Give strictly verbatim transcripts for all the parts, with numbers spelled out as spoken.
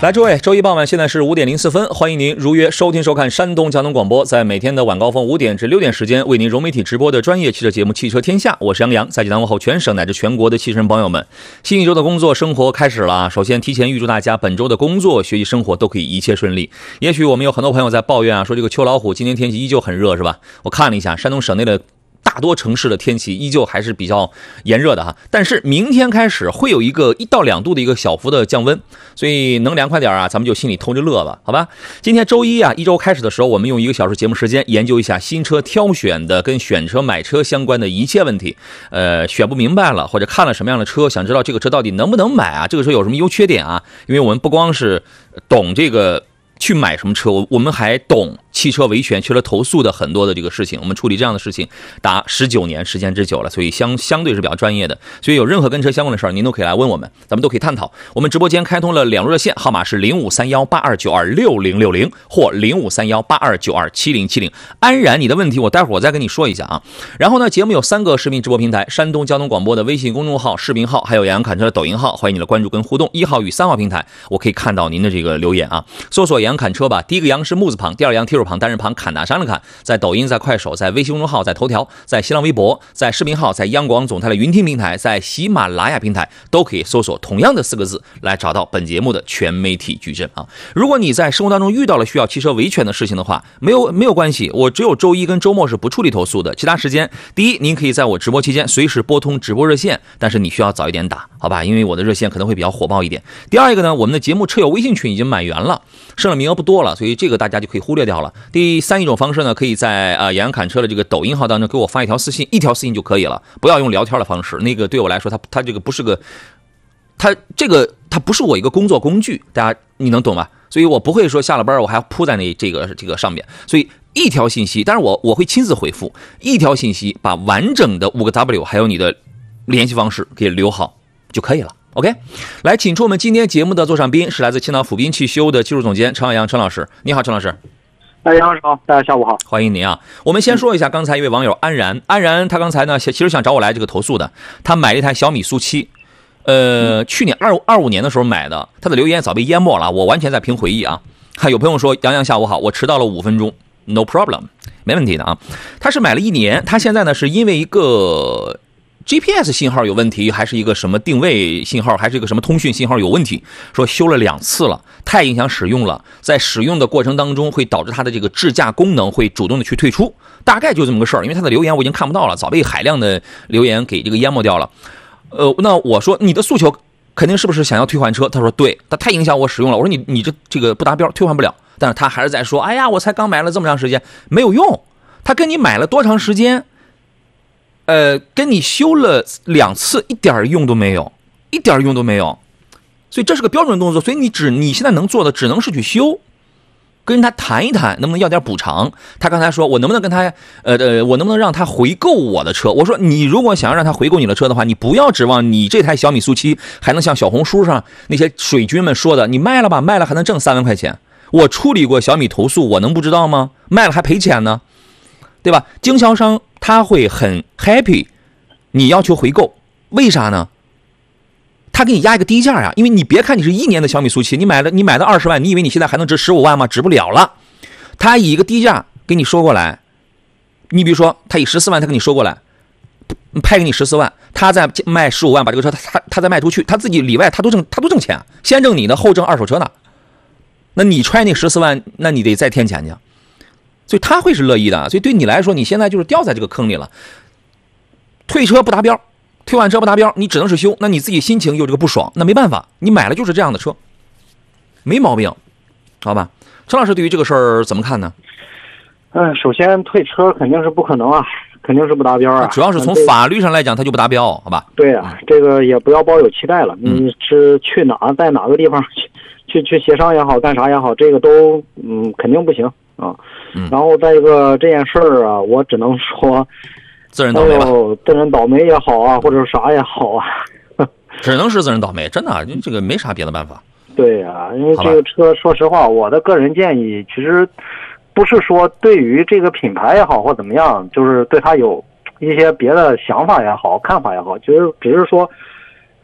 来，诸位，周一傍晚现在是五点零四分，欢迎您如约收听收看山东交通广播，在每天的晚高峰五点至六点时间为您融媒体直播的专业汽车节目《汽车天下》，我是杨洋，在济南问候全省乃至全国的汽车人朋友们。新一周的工作生活开始了，首先提前预祝大家本周的工作、学习、生活都可以一切顺利。也许我们有很多朋友在抱怨啊，说这个秋老虎今天天气依旧很热，是吧？我看了一下，山东省内的大多城市的天气依旧还是比较炎热的哈，但是明天开始会有一个一到两度的一个小幅的降温，所以能凉快点啊，咱们就心里偷着乐吧，好吧？今天周一啊，一周开始的时候，我们用一个小时节目时间研究一下新车挑选的跟选车买车相关的一切问题。呃，选不明白了，或者看了什么样的车，想知道这个车到底能不能买啊？这个车有什么优缺点啊？因为我们不光是懂这个去买什么车，我我们还懂汽车维权、汽车投诉的很多的这个事情，我们处理这样的事情达十九年时间之久了，所以相相对是比较专业的。所以有任何跟车相关的事儿，您都可以来问我们，咱们都可以探讨。我们直播间开通了两路热线，号码是零五三幺八二九二六零六零或零五三幺八二九二七零七零。安然，你的问题我待会儿我再跟你说一下啊。然后呢，节目有三个视频直播平台：山东交通广播的微信公众号、视频号，还有杨洋侃车的抖音号，欢迎你的关注跟互动。一号与三号平台，我可以看到您的这个留言啊。搜索杨洋侃车吧，第一个杨是木字旁，第二个杨提手旁，单人旁，侃大山的侃，在抖音、在快手、在微信公众号、在头条、在新浪微博、在视频号、在央广总台的云听平台、在喜马拉雅平台，都可以搜索同样的四个字来找到本节目的全媒体矩阵啊。如果你在生活当中遇到了需要汽车维权的事情的话，没有没有关系，我只有周一跟周末是不处理投诉的，其他时间，第一，您可以在我直播期间随时拨通直播热线，但是你需要早一点打，好吧？因为我的热线可能会比较火爆一点。第二一个呢，我们的节目车友微信群已经满员了，剩了名额不多了，所以这个大家就可以忽略掉了。第三一种方式呢，可以在呃杨洋侃车的这个抖音号当中给我发一条私信，一条私信就可以了，不要用聊天的方式，那个对我来说，它它这个不是个，它这个它不是我一个工作工具，大家你能懂吧？所以我不会说下了班我还要扑在那这个这个上面，所以一条信息，当然我我会亲自回复一条信息，把完整的五个 W 还有你的联系方式给留好就可以了。OK， 来，请出我们今天节目的座上宾是来自青岛府滨汽修的技术总监陈浩洋陈老师。你好，陈老师。 哎，杨老师好，大家下午好， 欢迎您啊！我们先说一下刚才一位网友安然，安然他刚才呢其实想找我来这个投诉的，他买了一台小米苏七，呃，去年二二五年的时候买的，他的留言早被淹没了，我完全在凭回忆啊。还有朋友说杨洋下午好，我迟到了五分钟 ，no problem， 没问题的啊。他是买了一年，他现在呢是因为一个G P S 信号有问题，还是一个什么定位信号，还是一个什么通讯信号有问题，说修了两次了，太影响使用了，在使用的过程当中会导致它的这个智驾功能会主动的去退出，大概就这么个事儿。因为他的留言我已经看不到了，早被海量的留言给这个淹没掉了。呃，那我说你的诉求肯定是不是想要退换车？他说对，他太影响我使用了。我说你你这这个不达标，退换不了。但是他还是在说，哎呀，我才刚买了这么长时间，没有用。他跟你买了多长时间？呃，跟你修了两次，一点用都没有，一点用都没有，所以这是个标准动作。所以你只你现在能做的只能是去修，跟他谈一谈，能不能要点补偿。他刚才说我能不能跟他，呃呃，我能不能让他回购我的车？我说你如果想要让他回购你的车的话，你不要指望你这台小米苏七还能像小红书上那些水军们说的，你卖了吧，卖了还能挣三万块钱。我处理过小米投诉，我能不知道吗？卖了还赔钱呢，对吧？经销商他会很 happy， 你要求回购，为啥呢？他给你压一个低价呀，因为你别看你是一年的小米苏七，你买了你买的二十万，你以为你现在还能值十五万吗？值不了了。他以一个低价给你收过来，你比如说他以十四万他给你收过来，拍给你十四万，他再卖十五万把这个车他他他再卖出去，他自己里外他都挣他都挣钱，先挣你的，后挣二手车的。那你揣那十四万，那你得再添钱去。所以他会是乐意的，所以对你来说，你现在就是掉在这个坑里了。退车不达标，退换车不达标，你只能是修，那你自己心情有这个不爽，那没办法，你买了就是这样的车，没毛病，好吧？陈老师对于这个事儿怎么看呢？ 嗯，首先退车肯定是不可能啊，肯定是不达标啊。 主要是从法律上来讲，它就不达标，好吧？ 对啊，这个也不要抱有期待了。嗯、你是去哪，在哪个地方去去去协商也好，干啥也好，这个都嗯肯定不行啊。嗯、然后再一个这件事儿啊，我只能说， 自认倒霉吧， 自认倒霉也好啊，或者啥也好啊， 只能是自认倒霉，真的，这个没啥别的办法。 对呀、啊，因为这个车，说实话，我的个人建议其实不是说对于这个品牌也好或怎么样，就是对它有一些别的想法也好、看法也好，其实只是说，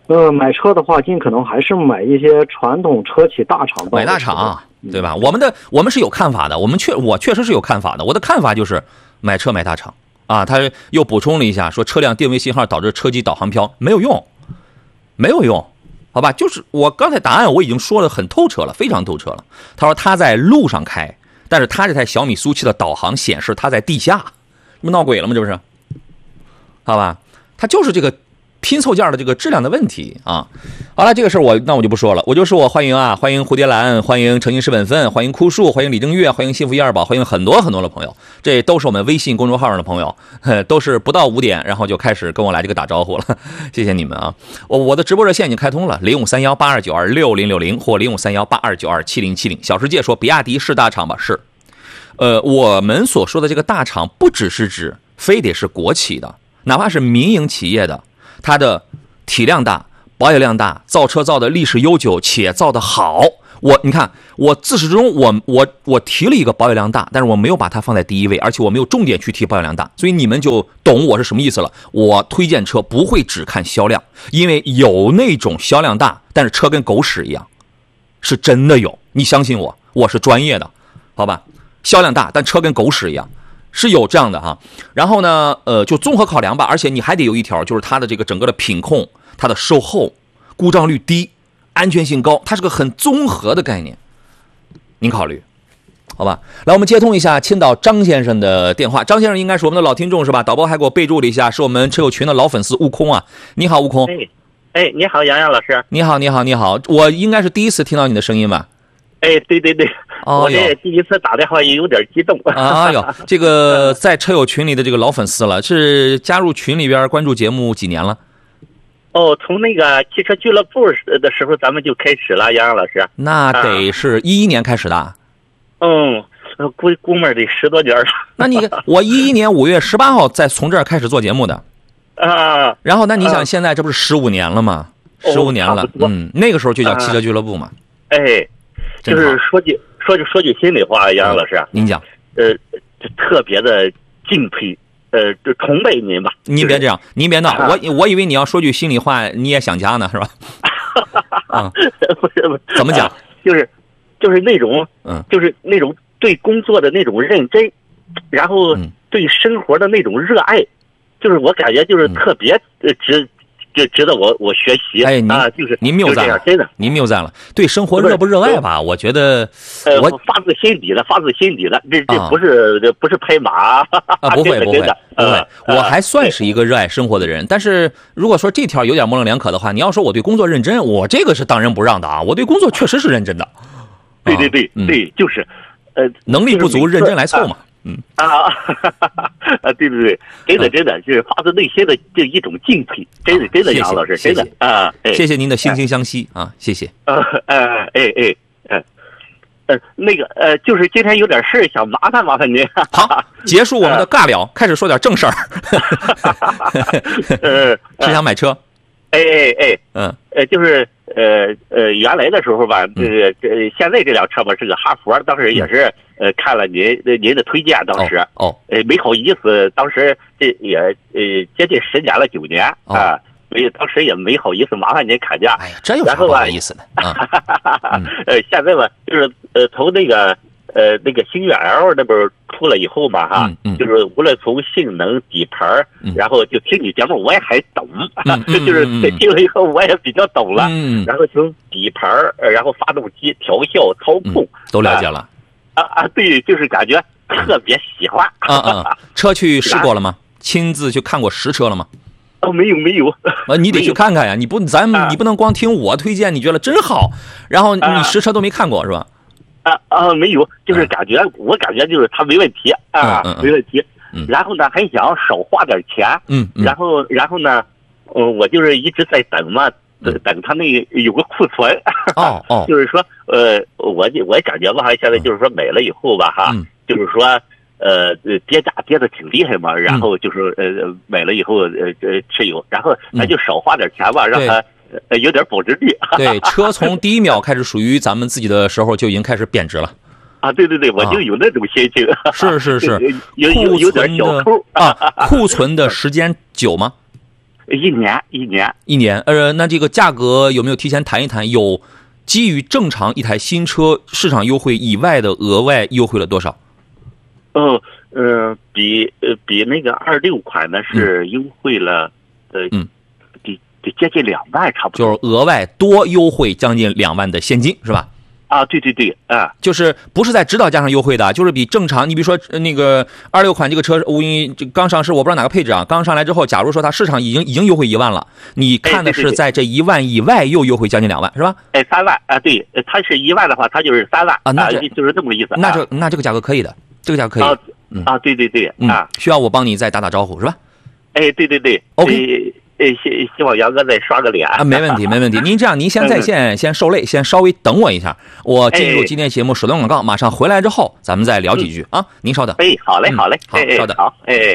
呃，买车的话，尽可能还是买一些传统车企大厂， 买大厂，对吧？我们的我们是有看法的，我们确我确实是有看法的。我的看法就是买车买大厂啊。他又补充了一下，说车辆定位信号导致车机导航飘，没有用，没有用，好吧？就是我刚才答案我已经说的很透彻了，非常透彻了。他说他在路上开，但是他这台小米苏七的导航显示他在地下，这不闹鬼了吗？这不是？好吧，他就是这个拼凑件的这个质量的问题啊。好了，这个事我那我就不说了，我就说我欢迎啊，欢迎蝴蝶兰，欢迎诚心是本分，欢迎枯树，欢迎李正月，欢迎幸福一二宝，欢迎很多很多的朋友，这都是我们微信公众号上的朋友，都是不到五点然后就开始跟我来这个打招呼了，谢谢你们啊！我我的直播热线已经开通了，零五三幺八二九二六零六零或零五三幺八二九二七零七零。小世界说比亚迪是大厂吧？是。呃，我们所说的这个大厂不只是指非得是国企的，哪怕是民营企业的，它的体量大，保有量大，造车造的历史悠久且造的好。我你看，我自始至终我我我提了一个保有量大，但是我没有把它放在第一位，而且我没有重点去提保有量大，所以你们就懂我是什么意思了。我推荐车不会只看销量，因为有那种销量大，但是车跟狗屎一样，是真的有，你相信我，我是专业的，好吧？销量大，但车跟狗屎一样。是有这样的哈，然后呢，呃，就综合考量吧，而且你还得有一条，就是它的这个整个的品控，它的售后，故障率低，安全性高，它是个很综合的概念，您考虑，好吧？来，我们接通一下青岛张先生的电话，张先生应该是我们的老听众是吧？导播还给我备注了一下，是我们车友群的老粉丝悟空啊，你好，悟空。 哎，哎，你好，杨洋老师。 你好，你好，你好，我应该是第一次听到你的声音吧？ 哎，对对对， 哦、 我这第一次打电话也有点激动。 哎呦，这个在车友群里的这个老粉丝了，是加入群里边关注节目几年了？ 哦，从那个汽车俱乐部的时候咱们就开始了，杨洋老师。 那得是一一年开始的。啊、 嗯，估估摸得十多年了。 那你我一一年五月十八号再从这儿开始做节目的。 啊。 然后那你想现在这不是十五年了吗？十五年了，嗯，那个时候就叫汽车俱乐部嘛。 啊、哎。就是说句说句说句心里话，杨老师， 嗯、您讲， 呃，特别的敬佩，呃，就崇拜您吧。 您别这样，您别闹，啊、我我以为你要说句心里话，你也想家呢，是吧？啊， 不是不是， 怎么讲？ 啊、就是就是那种，嗯，就是那种对工作的那种认真，然后对生活的那种热爱，就是我感觉就是特别呃值。就值得我我学习， 哎，您啊，就是您谬赞了， 真的， 您谬赞了。对生活热不热爱吧？我觉得， 呃， 我发自心底的，发自心底的，这这不是这不是拍马啊，不会不会不会， 我还算是一个热爱生活的人。但是如果说这条有点模棱两可的话，你要说我对工作认真，我这个是当仁不让的啊，我对工作确实是认真的。 对对对对，就是呃， 能力不足，认真来凑嘛。嗯啊啊，对对对，真的真的就是发自内心的这一种敬佩，真的真的杨老师，真的啊， 谢谢您的惺惺相惜啊，谢谢。 呃呃哎哎呃呃那个呃，就是今天有点事想麻烦麻烦您。 好，结束我们的尬聊，开始说点正事儿。 呃， 是想买车？ 哎哎哎， 嗯呃，就是呃呃，原来的时候吧，这个这现在这辆车吧是个哈佛，当时也是。呃，看了您您的推荐，当时哦， 呃，没好意思，当时这也呃接近十年了，九年啊，所以当时也没好意思麻烦您砍价。 哎呀，这有啥不好意思的？ 呃，现在吧，就是呃，从那个呃那个星越 L 那边出了以后嘛，哈，就是无论从性能、底盘，然后就听你节目我也还懂，就是听了以后我也比较懂了，然后从底盘，然后发动机调校、操控都了解了。 啊啊，对，就是感觉特别喜欢。 啊啊，车去试过了吗？亲自去看过实车了吗？ 哦，没有没有。 呃，你得去看看呀！你不，咱你不能光听我推荐，你觉得真好，然后你实车都没看过是吧？ 啊啊，没有，就是感觉我感觉就是它没问题啊，没问题。然后呢，还想少花点钱。 嗯。 然后然后呢，呃，我就是一直在等嘛。等他那有个库存， 哦哦， 就是说，呃，我我感觉吧，现在就是说买了以后吧，哈， 嗯、 就是说，呃，跌价跌的挺厉害嘛，然后就是呃买了以后呃呃持有，然后咱就少花点钱吧， 嗯、 让它呃有点保值率。 对，车从第一秒开始属于咱们自己的时候就已经开始贬值了。 啊，对对对，我就有那种心情。 啊、是是是， 有有有点小抠啊，库存的时间久吗？ 一年一年一年。呃，那这个价格有没有提前谈一谈？有基于正常一台新车市场优惠以外的额外优惠了多少？ 哦，呃，比呃比那个二六款呢是优惠了，嗯、呃，嗯，得得接近两万差不多， 就是额外多优惠将近两万的现金是吧？ 啊，对对对，啊， 就是不是在指导价上优惠的，就是比正常，你比如说那个二六款这个车，无因刚上市，我不知道哪个配置啊，刚上来之后，假如说它市场已经已经优惠一万了，你看的是在这一万以外又优惠将近两万，是吧？ 哎，三万啊，对，它是一万的话，它就是三万啊，那这、 啊、就是这么个意思。 那这那这个价格可以的，这个价格可以。 啊，嗯、啊，对对对，啊、 嗯，需要我帮你再打打招呼是吧？ 哎，对对对 ，OK。 呃，希希望杨哥再刷个脸啊，没问题，没问题。您这样，您先在线先受累，先稍微等我一下，我进入今天节目首段广告，马上回来之后，咱们再聊几句啊。您稍等。 哎，好嘞，好嘞， 好，稍等。 好，哎。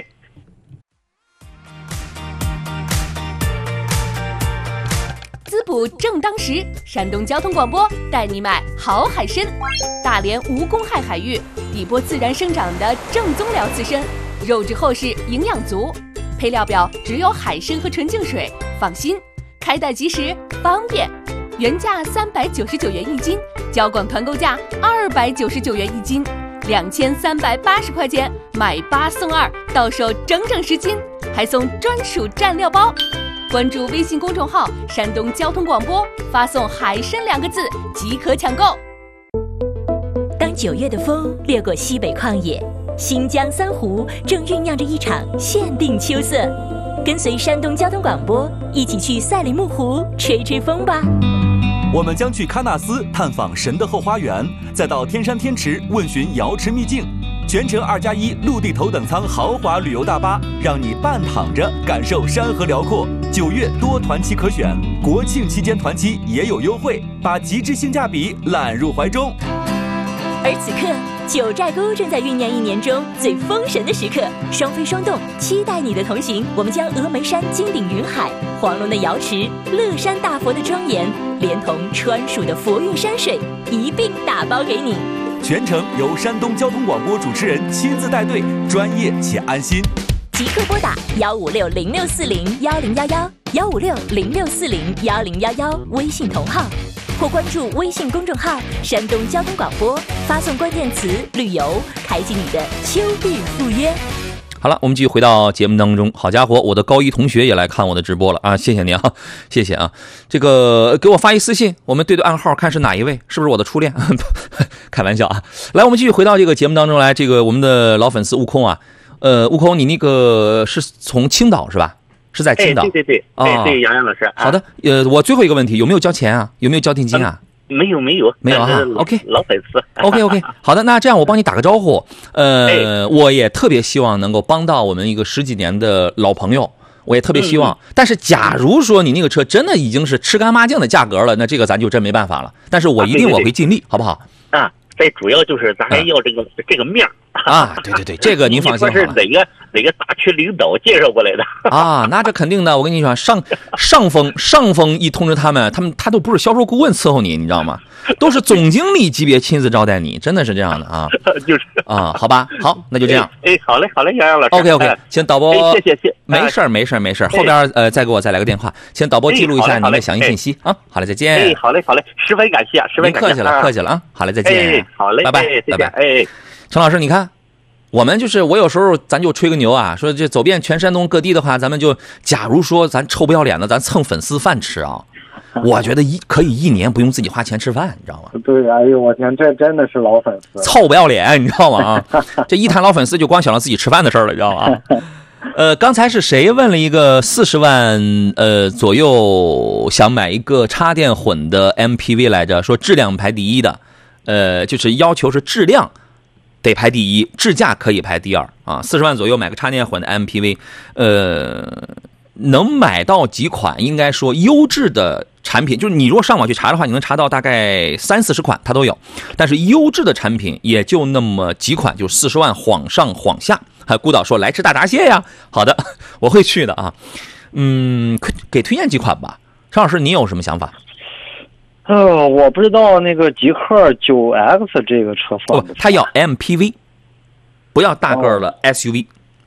滋补正当时，山东交通广播带你买好海参。大连无公害海域，底波自然生长的正宗辽刺参，肉质厚实，营养足。配料表只有海参和纯净水，放心，开袋即时，方便。原价三百九十九元一斤，交广团购价二百九十九元一斤，两千三百八十块钱买八送二，到手整整十斤，还送专属蘸料包。关注微信公众号“山东交通广播”，发送“海参”两个字即可抢购。 当九月的风掠过西北旷野，新疆三湖正酝酿着一场限定秋色，跟随山东交通广播一起去赛里木湖吹吹风吧。 我们将去喀纳斯探访神的后花园，再到天山天池问询瑶池秘境，全程二加一陆地头等舱豪华旅游大巴，让你半躺着感受山河辽阔。九月多团期可选，国庆期间团期也有优惠，把极致性价比揽入怀中。 而此刻，九寨沟正在酝酿一年中最封神的时刻，双飞双动，期待你的同行。我们将峨眉山金顶云海、黄龙的瑶池、乐山大佛的庄严，连同川蜀的佛韵山水一并打包给你。 全程由山东交通广播主持人亲自带队，专业且安心。 即刻拨打幺五六零六四零幺零幺幺幺五六零六四零幺零幺幺微信同号，或关注微信公众号山东交通广播，发送关键词旅游，开启你的秋日赴约。 好了，我们继续回到节目当中。好家伙，我的高一同学也来看我的直播了啊！谢谢你啊，谢谢啊。这个给我发一私信，我们对对暗号，看是哪一位，是不是我的初恋？开玩笑啊。来，我们继续回到这个节目当中来。这个我们的老粉丝悟空啊，呃，悟空，你那个是从青岛是吧？是在青岛？ 哎、对对对，哎、哦、对，杨洋老师。 好的，呃，我最后一个问题，有没有交钱啊？有没有交定金啊？ 嗯没有没有没有哈 ，OK， 老粉丝 ，OK OK， 好的，那这样我帮你打个招呼，呃， 哎、 我也特别希望能够帮到我们一个十几年的老朋友，我也特别希望，嗯、但是假如说你那个车真的已经是吃干抹净的价格了，那这个咱就真没办法了，但是我一定我会尽力， 啊、 好不好？ 啊，最主要就是咱还要这个、嗯、这个面啊，对对对，这个您放心好了。 是哪个哪个大区领导介绍过来的啊？那这肯定的，我跟你说，上上峰上峰一通知他们，他们他都不是销售顾问伺候你，你知道吗？都是总经理级别亲自招待你，真的是这样的啊。 就是啊，好吧，好，那就这样。 哎，好嘞，好嘞，杨洋老师。 OK OK，请导播， 哎、谢谢谢， 没事儿没事儿没事儿，后边呃再给我再来个电话，请导播记录一下您的详细信息啊。好嘞，再见。 哎，好嘞好嘞，十分感谢，十分感谢。 客气了客气了啊，好嘞，再见。 哎，好嘞， 拜拜拜拜。 哎， 陈老师，你看。我们就是我有时候咱就吹个牛啊，说这走遍全山东各地的话，咱们就假如说咱臭不要脸的，咱蹭粉丝饭吃啊，我觉得一可以一年不用自己花钱吃饭，你知道吗？ 对，哎呦我天，这真的是老粉丝， 臭不要脸，你知道吗？啊，这一谈老粉丝就光想到自己吃饭的事儿了，你知道吗？呃，刚才是谁问了一个四十万呃左右想买一个插电混的 M P V 来着，说质量排第一的，呃，就是要求是质量。得排第一，智驾可以排第二啊！四十万左右买个插电混的 M P V， 呃，能买到几款？应该说优质的产品，就是你如果上网去查的话，你能查到大概三四十款，它都有。但是优质的产品也就那么几款，就四十万晃上晃下。还有孤岛说来吃大闸蟹呀，好的，我会去的啊。嗯，给推荐几款吧，张老师，你有什么想法？ 呃，我不知道那个极氪 九 X 这个车放不， 它要 M P V， 不要大个的 S U V，、哦、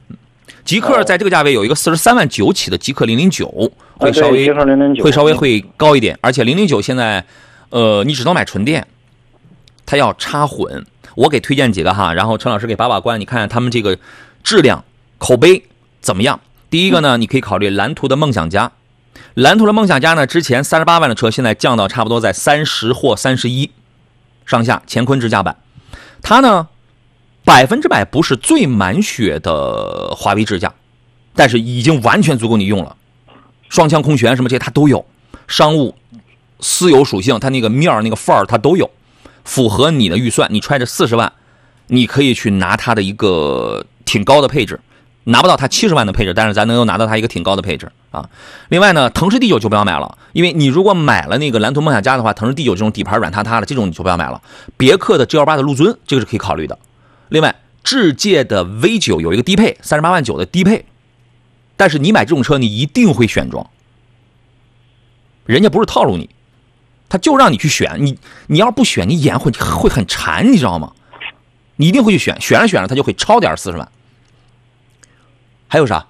极客在这个价位有一个四十三万九起的极客零零九，会稍微会稍微会高一点，而且零零九现在，呃，你只能买纯电，它要插混。我给推荐几个哈，然后陈老师给把把关，你看他们这个质量、口碑怎么样？第一个呢，你可以考虑蓝图的梦想家。蓝图的梦想家呢，之前三十八万的车，现在降到差不多在三十或三十一上下，乾坤智驾版。它呢，百分之百不是最满血的华为智驾，但是已经完全足够你用了。双腔空悬什么这些它都有，商务、私有属性，它那个面儿那个范儿它都有。符合你的预算，你揣着四十万，你可以去拿它的一个挺高的配置，拿不到它七十万的配置，但是咱能够拿到它一个挺高的配置啊。另外呢，腾势 D 九就不要买了，因为你如果买了那个蓝图梦想家的话，腾势 D 九这种底盘软塌塌的，这种你就不要买了。别克的 G 幺八 的陆尊，这个是可以考虑的。另外，智界的 V 九有一个低配，三十八万九的低配，但是你买这种车，你一定会选装，人家不是套路你。他就让你去选，你你要不选，你眼会会很馋，你知道吗？你一定会去选，选着选着他就会超点四十万。还有啥？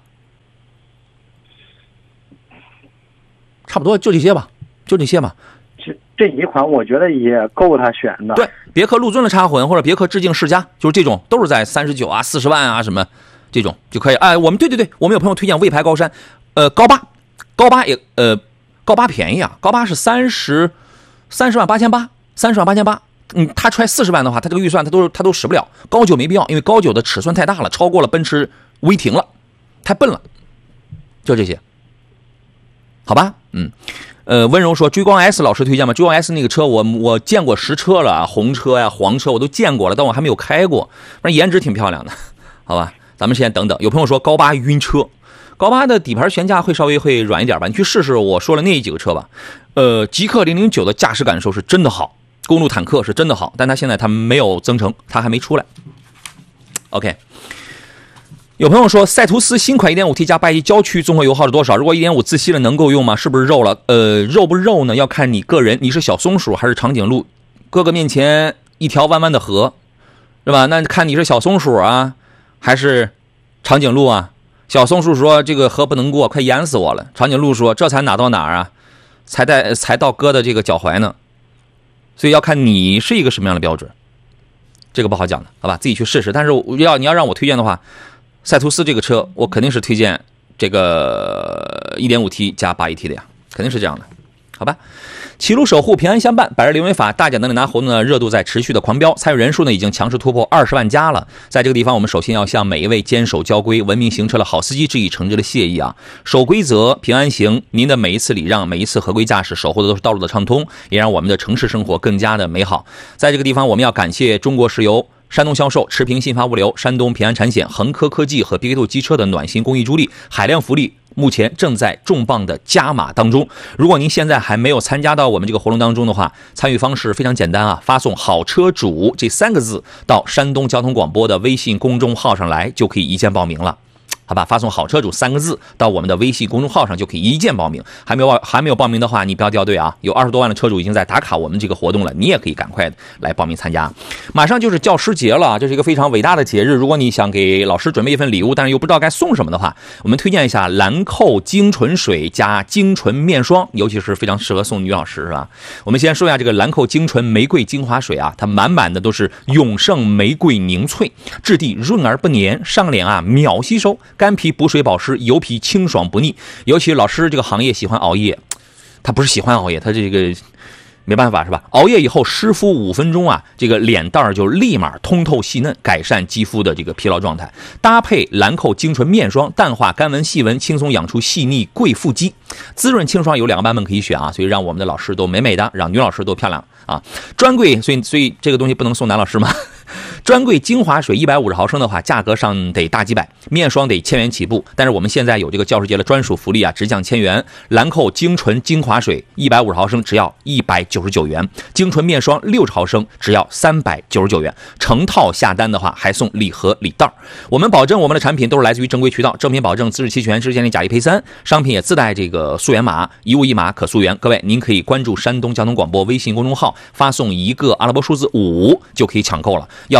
差不多就这些吧，就这些吧。 这这一款我觉得也够他选的。 对，别克陆尊的插混或者别克致敬世嘉，就是这种都是在三十九啊、四十万啊什么这种就可以。哎，我们对对对，我们有朋友推荐魏牌高山，呃，高八，高八也呃，高八便宜啊，高八是三十。三十万八千八，三十万八千八，嗯，他揣四十万的话，他这个预算他都他都使不了。高九没必要，因为高九的尺寸太大了，超过了奔驰威霆了，太笨了。就这些，好吧，嗯，呃，温柔说追光 S 老师推荐吗？追光 S 那个车我我见过实车了，红车呀、黄车我都见过了，但我还没有开过，反正颜值挺漂亮的，好吧，咱们先等等。有朋友说高八晕车。高八的底盘悬架会稍微会软一点吧，你去试试我说了那几个车吧。呃，极客零零九的驾驶感受是真的好，公路坦克是真的好，但它现在它没有增程，它还没出来。OK， 有朋友说赛途斯新款 一点五 T 加八 E 郊区综合油耗是多少？如果 一点五 自吸了能够用吗？是不是肉了？呃，肉不肉呢？要看你个人，你是小松鼠还是长颈鹿？哥哥面前一条弯弯的河，是吧？那看你是小松鼠啊，还是长颈鹿啊？小松鼠说这个河不能过，快淹死我了。长颈鹿说这才哪到哪儿啊，才在才到哥的这个脚踝呢。所以要看你是一个什么样的标准，这个不好讲的，好吧，自己去试试。但是要你要让我推荐的话，赛途斯这个车我肯定是推荐这个 一点五 T 加 八 E T 的呀，肯定是这样的，好吧。齐鲁守护平安相伴，百日零违法大奖能力拿活动呢，热度在持续的狂飙，参与人数呢已经强势突破二十万加了。在这个地方，我们首先要向每一位坚守交规、文明行车的好司机致以诚挚的谢意啊！守规则，平安行，您的每一次礼让，每一次合规驾驶，守护的都是道路的畅通，也让我们的城市生活更加的美好。在这个地方，我们要感谢中国石油、山东销售、持平信发物流、山东平安产险、恒科科技和 B K 兔机车的暖心公益助力，海量福利目前正在重磅的加码当中。如果您现在还没有参加到我们这个活动当中的话，参与方式非常简单啊，发送好车主这三个字到山东交通广播的微信公众号上来，就可以一键报名了。好吧，发送好车主三个字到我们的微信公众号上就可以一键报名。还没有还没有报名的话，你不要掉队啊！有二十多万的车主已经在打卡我们这个活动了，你也可以赶快来报名参加。马上就是教师节了，这是一个非常伟大的节日。如果你想给老师准备一份礼物，但是又不知道该送什么的话，我们推荐一下兰蔻精纯水加精纯面霜，尤其是非常适合送女老师，是吧？我们先说一下这个兰蔻精纯玫瑰精华水啊，它满满的都是永盛玫瑰凝萃，质地润而不粘，上脸啊秒吸收。干皮补水保湿，油皮清爽不腻。尤其老师这个行业喜欢熬夜，他不是喜欢熬夜，他这个没办法是吧？熬夜以后湿敷五分钟啊，这个脸蛋就立马通透细嫩，改善肌肤的这个疲劳状态。搭配兰蔻精纯面霜，淡化干纹细纹，轻松养出细腻贵妇肌。滋润清爽有两个版本可以选啊，所以让我们的老师都美美的，让女老师都漂亮啊。专柜，所以所以这个东西不能送男老师吗？专柜精华水一百五十毫升的话，价格上得大几百，面霜得千元起步。但是我们现在有这个教师节的专属福利啊，直降千元。兰蔻精纯精华水一百五十毫升只要一百九十九元，精纯面霜六十毫升只要三百九十九元。成套下单的话还送礼盒礼袋。我们保证我们的产品都是来自于正规渠道，正品保证，资质齐全，知识建立，假一赔三。商品也自带这个溯源码，一物一码可溯源。各位，您可以关注山东交通广播微信公众号，发送一个阿拉伯数字五就可以抢购了。要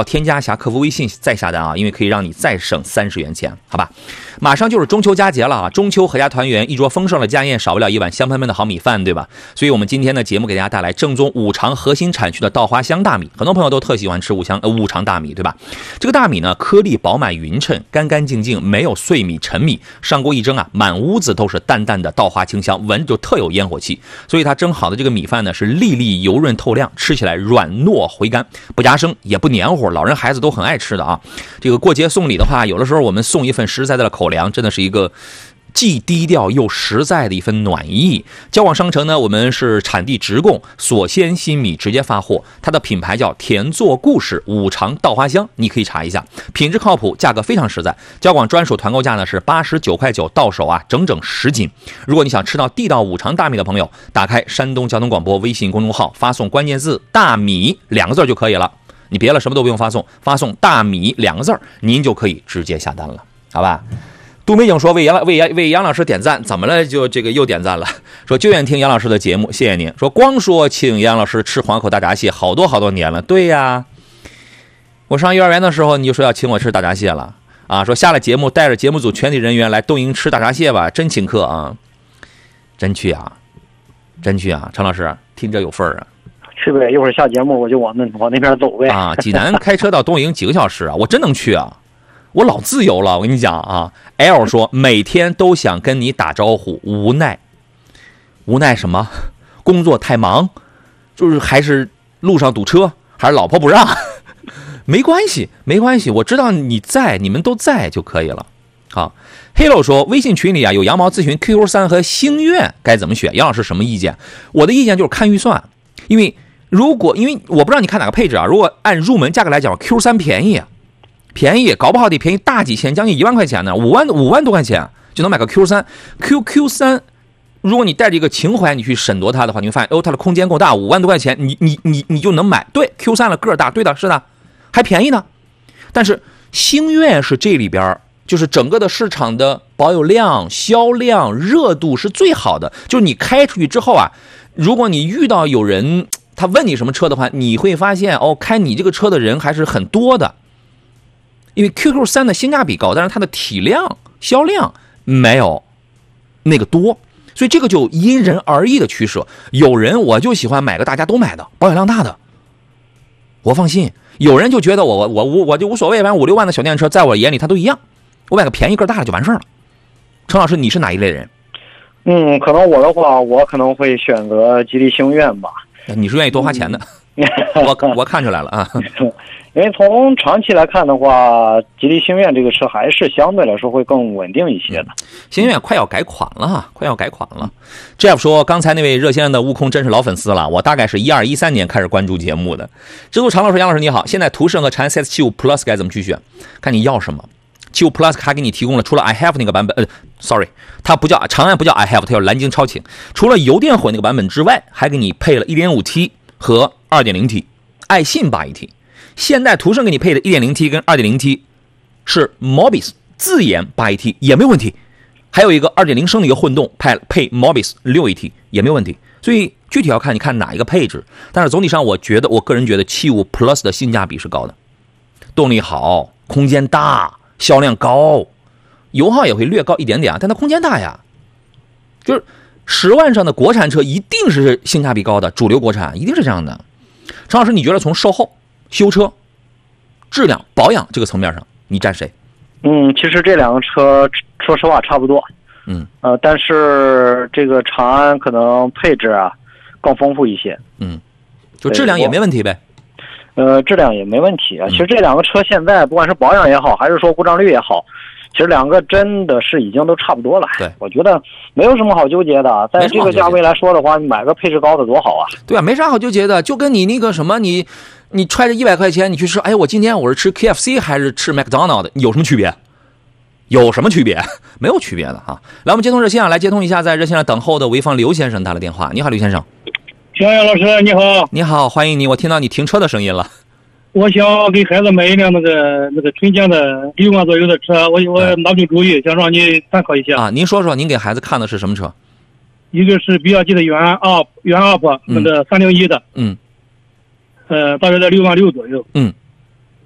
添加一下客服微信再下单啊，因为可以让你再省三十元钱，好吧？马上就是中秋佳节了啊，中秋阖家团圆，一桌丰盛的家宴少不了一碗香喷喷的好米饭，对吧？所以我们今天的节目给大家带来正宗五常核心产区的稻花香大米，很多朋友都特喜欢吃五香呃五常大米，对吧？这个大米呢，颗粒饱满匀称，干干净净，没有碎米陈米，上锅一蒸啊，满屋子都是淡淡的稻花清香，闻就特有烟火气。所以它蒸好的这个米饭呢，是粒粒油润透亮，吃起来软糯回甘，不夹生也不黏糊，老人孩子都很爱吃的啊。这个过节送礼的话，有的时候我们送一份实在的口粮，真的是一个既低调又实在的一份暖意。交广商城呢，我们是产地直供，锁鲜新米直接发货，它的品牌叫田作故事五常稻花香，你可以查一下，品质靠谱，价格非常实在。交广专属团购价呢是八十九块九到手啊，整整十斤。如果你想吃到地道五常大米的朋友，打开山东交通广播微信公众号，发送关键字大米两个字就可以了，你别了什么都不用发送，发送大米两个字，您就可以直接下单了，好吧？杜美景说为杨为为杨老师点赞，怎么了？就这个又点赞了，说就愿听杨老师的节目，谢谢您。说光说请杨老师吃黄口大闸蟹，好多好多年了。对呀，我上幼儿园的时候你就说要请我吃大闸蟹了啊！说下了节目带着节目组全体人员来东营吃大闸蟹吧，真请客啊！真去啊，真去啊！陈老师听着有份儿啊。 去呗，一会儿下节目我就往那往那边走呗。 啊，济南开车到东营几个小时啊，我真能去啊！我老自由了，我跟你讲啊。L 说每天都想跟你打招呼，无奈，无奈什么？工作太忙，就是还是路上堵车，还是老婆不让？没关系，没关系，我知道你在，你们都在就可以了。好 ，Hello 说微信群里啊有羊毛咨询 Q Q 三和星愿该怎么选？杨老师什么意见？我的意见就是看预算，因为如果因为我不知道你看哪个配置啊，如果按入门价格来讲 ，Q 三便宜。便宜，搞不好得便宜大几千，将近一万块钱呢，五万五万多块钱就能买个 Q 三。Q Q 三，如果你带着一个情怀，你去审夺它的话，你会发现，哦，它的空间够大，五万多块钱，你你你你就能买。对 ，Q 三了，个儿大，对的，是的，还便宜呢。但是星愿是这里边就是整个的市场的保有量、销量、热度是最好的。就是你开出去之后啊，如果你遇到有人他问你什么车的话，你会发现哦，开你这个车的人还是很多的。因为 Q Q 三 的性价比高，但是它的体量销量没有那个多，所以这个就因人而异的取舍。有人我就喜欢买个大家都买的保有量大的，我放心；有人就觉得我我我我就无所谓，反正五六万的小电车在我眼里它都一样，我买个便宜个大的就完事儿了。陈老师，你是哪一类人？ 嗯，可能我的话，我可能会选择吉利星愿吧。 你是愿意多花钱的，嗯、我我看出来了啊。 因为从长期来看的话，吉利星愿这个车还是相对来说会更稳定一些的。 星愿快要改款了，快要改款了。Jeff 说，刚才那位热线的悟空真是老粉丝了，我大概是一二一三年开始关注节目的。知足常乐说，杨老师你好，现在途胜和长安 C S 七五 Plus 该怎么去选？看你要什么。七五 Plus 还给你提供了除了 I have 那个版本，呃 ，sorry， 它不叫长安不叫 I have， 它叫蓝鲸超轻。除了油电混那个版本之外，还给你配了 一点五 T 和 二点零 T， 爱信八 A T。现代途胜给你配的 一点零 T 跟 二点零 T 是 Mobis 自研 八 A T 也没问题，还有一个 二点零 升的一个混动配配 Mobis 六 A T 也没问题。所以具体要看你看哪一个配置，但是总体上我觉得我个人觉得七五 Plus 的性价比是高的，动力好，空间大，销量高，油耗也会略高一点点啊，但它空间大呀。就是十万上的国产车一定是性价比高的，主流国产一定是这样的。陈老师，你觉得从售后、修车、质量、保养这个层面上，你站谁？ 嗯，其实这两个车说实话差不多。 嗯， 呃，但是这个长安可能配置啊更丰富一些。 嗯，就质量也没问题呗。 呃，质量也没问题啊。其实这两个车现在不管是保养也好，还是说故障率也好，其实两个真的是已经都差不多了。 对， 我觉得没有什么好纠结的。在这个价位来说的话，你买个配置高的多好啊！ 对啊，没啥好纠结的，就跟你那个什么，你你揣着一百块钱，你去吃，哎，我今天我是吃 K F C 还是吃麦当劳的，有什么区别？有什么区别？没有区别的哈。来，我们接通热线啊，来接通一下在热线上等候的潍坊刘先生打了电话。你好，刘先生。 小杨老师，你好。 你好，欢迎你。我听到你停车的声音了。 我想给孩子买一辆那个那个纯电的六万左右的车，我我拿定主意，想让你参考一下啊。您说说，您给孩子看的是什么车？ 一个是比亚迪的元 up 元 up 那个三零一的， 嗯， 呃，大约在六万六左右。 嗯，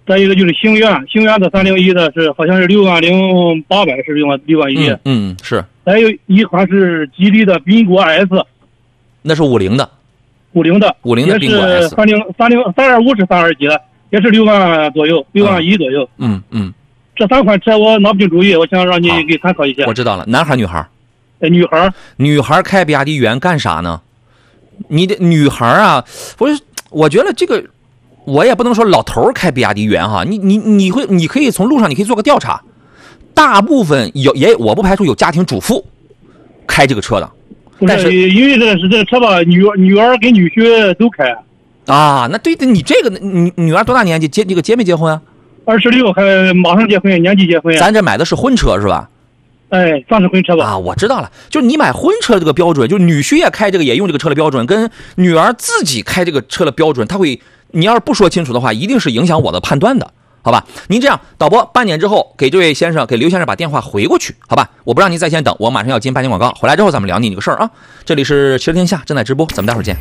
再一个就是星源，星源的三零一的是好像是六万零八百，是六万六万一。 嗯，嗯是。 还有一款是吉利的缤果 S， 那是五菱的。 五菱的， 五菱的缤果 S， 三零三零三二五是三二几的，也是六万左右，六万一左右。 嗯嗯。 这三款车我拿不定主意，我想让你给参考一下。 我知道了，男孩女孩？ 呃，女孩。 女孩开比亚迪元干啥呢？你的女孩啊，不是，我觉得这个。我也不能说老头开比亚迪元哈，你你你会你可以从路上你可以做个调查，大部分有也我不排除有家庭主妇开这个车的，但是因为这是这个车吧，女女儿跟女婿都开啊。那对的，你这个女女儿多大年纪？结这个结没结婚啊？ 二十六，还马上结婚，年底结婚。 咱这买的是婚车是吧？ 哎，算是婚车吧。 啊，我知道了，就是你买婚车这个标准，就是女婿也开这个也用这个车的标准，跟女儿自己开这个车的标准，他会。你要是不说清楚的话，一定是影响我的判断的，好吧？您这样，导播半点之后给这位先生，给刘先生把电话回过去，好吧？我不让您在线等，我马上要进半点广告，回来之后咱们聊你这个事儿啊。这里是汽车天下正在直播，咱们待会儿见。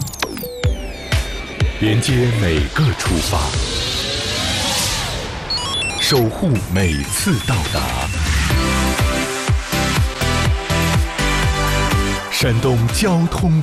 连接每个出发，守护每次到达。山东交通